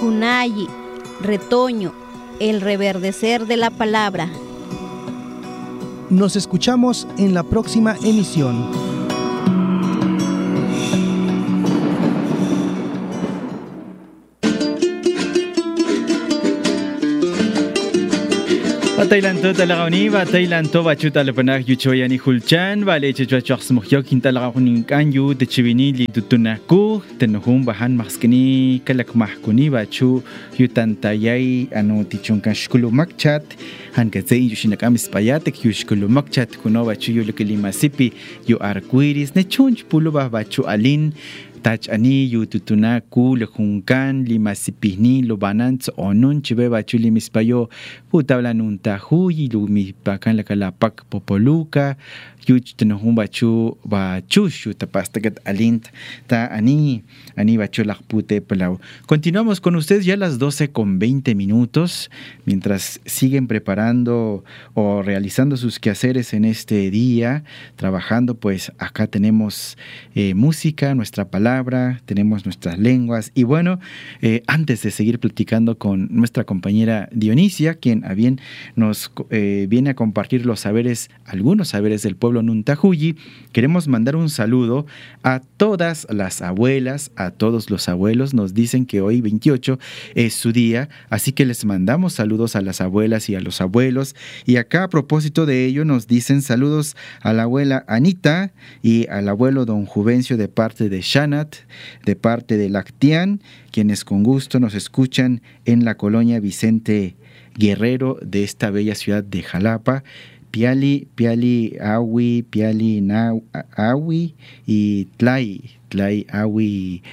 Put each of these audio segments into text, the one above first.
Junayi, retoño, el reverdecer de la palabra. Nos escuchamos en la próxima emisión. Batailanto talagauni, batailanto bachuta lepanag yuchoyani hulchan, vale chechuachak smukyok kintalagahunin kanyu de chivini li tutunaku, tenohum bahan maskini kalak mahkuni bachu yutantayay ano tichunkan shkulumakchat, hankatse yushinakam ispayatek yushkulumakchat kuno bachu yulukilimasippi yu arcoiris nechunch pulubah bachu alin. Tach ani yu tutunaku lejunkan limasipihni lobanan onun chibe bachu limispayo putablan untahuyi lumipakan lakalapak popoluka yuch tenohun bachu bachushu tapastakat alint ta ani bachu lakpute pelau. Continuamos con ustedes ya a las 12:20 mientras siguen preparando o realizando sus quehaceres en este día, trabajando, pues acá tenemos música, nuestra palabra, tenemos nuestras lenguas y bueno, antes de seguir platicando con nuestra compañera Dionisia, quien a bien nos viene a compartir los saberes, algunos saberes del pueblo Nuntahuyi, queremos mandar un saludo a todas las abuelas, a todos los abuelos. Nos dicen que hoy 28 es su día, así que les mandamos saludos a las abuelas y a los abuelos. Y acá a propósito de ello nos dicen saludos a la abuela Anita y al abuelo don Juvencio de parte de Shanat, de parte de Lactian, quienes con gusto nos escuchan en la colonia Vicente Guerrero de esta bella ciudad de Jalapa. Piali Awi, Piali Awi y Tlay Awi,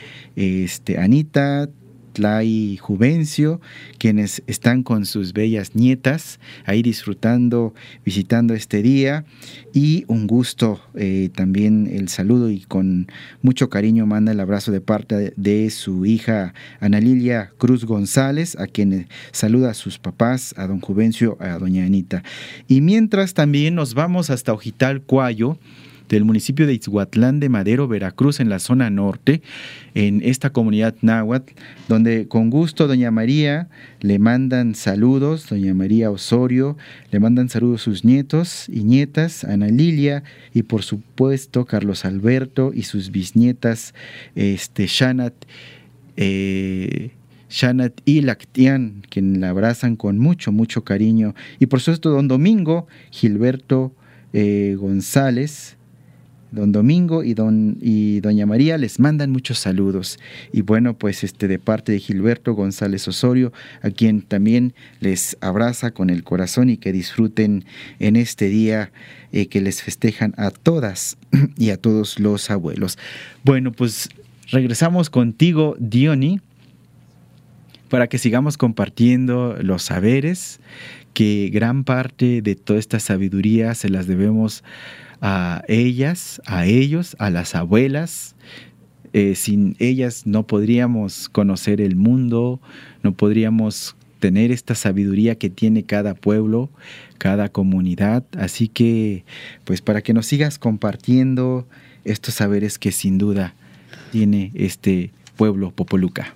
Anita, Tlay Juvencio, quienes están con sus bellas nietas ahí disfrutando, visitando este día. Y un gusto también el saludo y con mucho cariño manda el abrazo de parte de su hija Ana Lilia Cruz González, a quien saluda a sus papás, a don Juvencio, a doña Anita. Y mientras también nos vamos hasta Ojitalcuayo, del municipio de Ixhuatlán de Madero, Veracruz, en la zona norte, en esta comunidad náhuatl, donde con gusto doña María le mandan saludos, doña María Osorio, le mandan saludos a sus nietos y nietas, Ana Lilia, y por supuesto Carlos Alberto y sus bisnietas, Shanat y Lactian, quien la abrazan con mucho cariño, y por supuesto don Domingo, Gilberto González, don Domingo y doña María les mandan muchos saludos. Y bueno, pues de parte de Gilberto González Osorio, a quien también les abraza con el corazón y que disfruten en este día que les festejan a todas y a todos los abuelos. Bueno, pues regresamos contigo, Diony, para que sigamos compartiendo los saberes, que gran parte de toda esta sabiduría se las debemos a ellas, a ellos, a las abuelas. Sin ellas no podríamos conocer el mundo, no podríamos tener esta sabiduría que tiene cada pueblo, cada comunidad. Así que, pues para que nos sigas compartiendo estos saberes que sin duda tiene este pueblo Popoluca.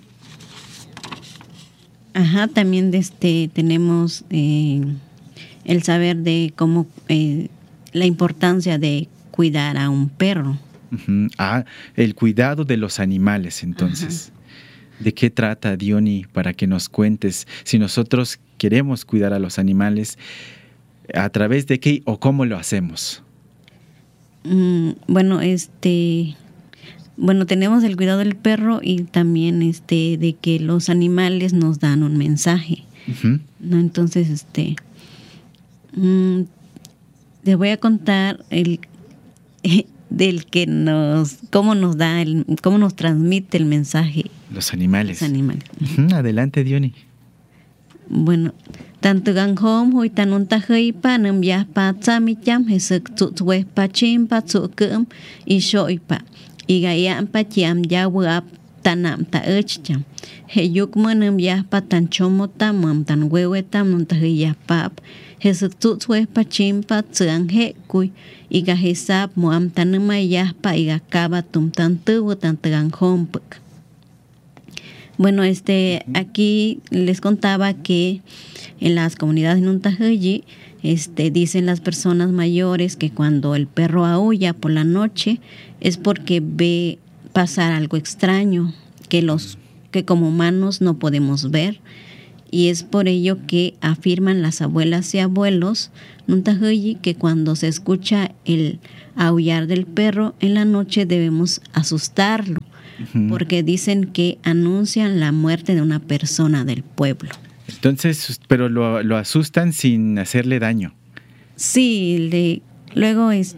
Ajá, también tenemos el saber de cómo la importancia de cuidar a un perro. Uh-huh. El cuidado de los animales, entonces. Ajá. ¿De qué trata, Diony, para que nos cuentes si nosotros queremos cuidar a los animales, a través de qué o cómo lo hacemos? Bueno, tenemos el cuidado del perro y también de que los animales nos dan un mensaje. Uh-huh. ¿No? Entonces, les voy a contar del que cómo nos transmite el mensaje. Los animales. Uh-huh. Adelante, Diony. Bueno, tanto ganhom hui tanun tahui pa nam ya pa tsamicham hesek tsutwe pa chim pa tsukum ishoi pa igayam pa chiam ya wap tanam ta echcham heyuk manam ya pa tan chomota mam tan wewe tam nun tahui ya pap hesek tsutwe pa chim pa tsang he kuy iga hesap muam tanuma ya pa iga kaba tum tan tu tan ganhom pek. Bueno, aquí les contaba que en las comunidades Nuntahuyi, dicen las personas mayores que cuando el perro aúlla por la noche es porque ve pasar algo extraño que como humanos no podemos ver, y es por ello que afirman las abuelas y abuelos Nuntahuyi que cuando se escucha el aullar del perro en la noche debemos asustarlo, porque dicen que anuncian la muerte de una persona del pueblo. Entonces, pero lo asustan sin hacerle daño. Sí, luego les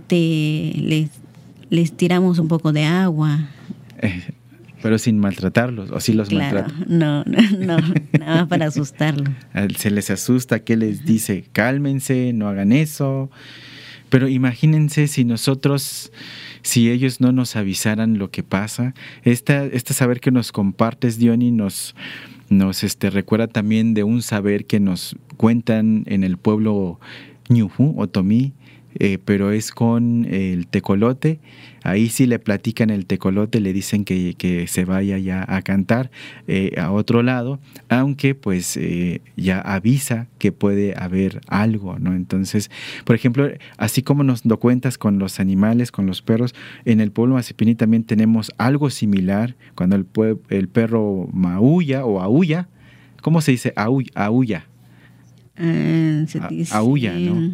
tiramos un poco de agua. Pero sin maltratarlos, o sí los maltratan. No, nada más para asustarlo. Se les asusta, ¿qué les dice? Cálmense, no hagan eso. Pero imagínense si ellos no nos avisaran lo que pasa. Este saber que nos compartes, Diony, nos recuerda también de un saber que nos cuentan en el pueblo Ñujú o Tomí, pero es con el tecolote. Ahí sí le platican el tecolote, le dicen que se vaya ya a cantar a otro lado, aunque pues ya avisa que puede haber algo, ¿no? Entonces, por ejemplo, así como nos lo cuentas con los animales, con los perros, en el pueblo Mazipiní también tenemos algo similar. Cuando el perro maulla o aúlla, ¿cómo se dice? Aúlla. Se dice... Aúlla, ¿no?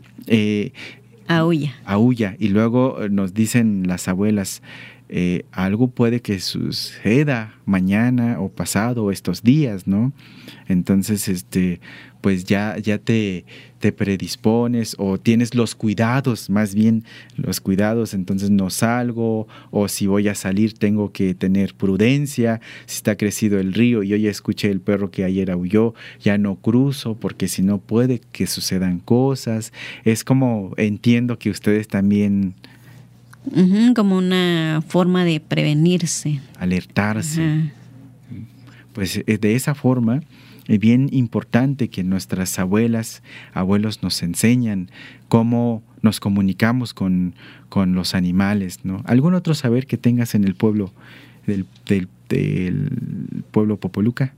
Aúlla. Y luego nos dicen las abuelas, algo puede que suceda mañana o pasado o estos días, ¿no? Entonces, pues ya te predispones o tienes los cuidados, más bien los cuidados, entonces no salgo, o si voy a salir tengo que tener prudencia. Si está crecido el río y yo ya escuché el perro que ayer aulló, ya no cruzo porque si no puede que sucedan cosas. Es como, entiendo que ustedes también... como una forma de prevenirse. Alertarse. Pues de esa forma es bien importante que nuestras abuelos nos enseñan cómo nos comunicamos con los animales, ¿no? ¿Algún otro saber que tengas en el pueblo, del pueblo Popoluca?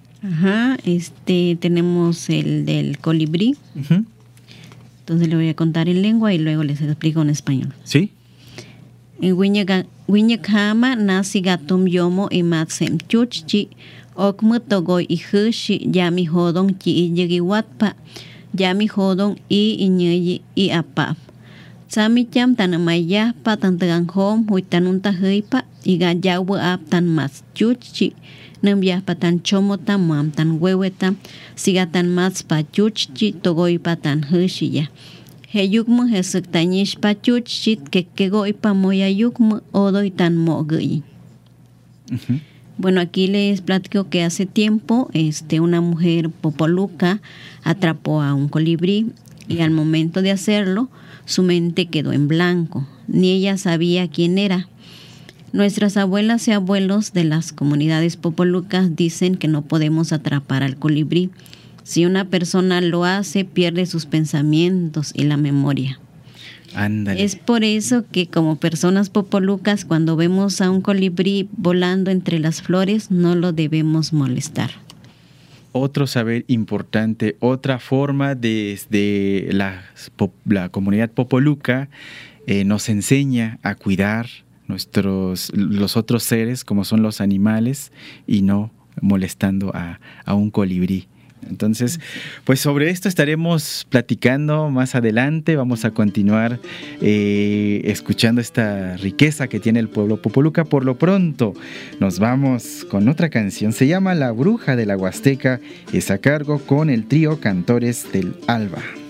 Tenemos el del colibrí. Entonces le voy a contar en lengua y luego les explico en español. ¿Sí? Wiñekama nasi gatum yomo y matsem chuchi okmu togoy y hushi yami hodon ki yegi watpa yami hodon y iñeyi y apap sami cham tanamaya pa tantegan hom huitanunta heipa y gayawu ap tan mas chuchi nambia patan chomo tan mam tan huehueta sigatan mas pa chuchi togoy patan hushi ya heyukmu hesuk tanish pa chuchit que goy pa moya yukmu odoy tan mogui. Bueno, aquí les platico que hace tiempo una mujer popoluca atrapó a un colibrí y al momento de hacerlo su mente quedó en blanco, ni ella sabía quién era. Nuestras abuelas y abuelos de las comunidades popolucas dicen que no podemos atrapar al colibrí. Si una persona lo hace, pierde sus pensamientos y la memoria. Ándale. Es por eso que como personas popolucas, cuando vemos a un colibrí volando entre las flores, no lo debemos molestar. Otro saber importante, otra forma desde la comunidad popoluca nos enseña a cuidar los otros seres, como son los animales, y no molestando a un colibrí. Entonces, pues sobre esto estaremos platicando más adelante. Vamos a continuar escuchando esta riqueza que tiene el pueblo popoluca. Por lo pronto, nos vamos con otra canción. Se llama La Bruja de la Huasteca. Es a cargo con el trío Cantores del Alba.